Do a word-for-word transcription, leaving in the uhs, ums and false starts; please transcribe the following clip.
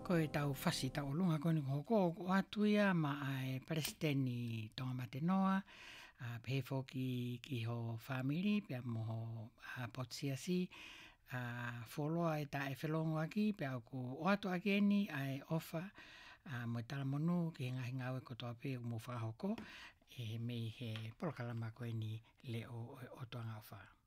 Ko e tau whasi tau lunga ko ni hoko o atu ia ma ai presidenti tonga mate noa, a pe foki ki ho family pe mo a potsiasi a foloa e ta e whelongo aki pe au ko o atu aki eni ai ofa a mo tala monu ki ngahi ngawe ko toa pe mo whahoko e mei he polokalama ko eni le o o toanga ofa.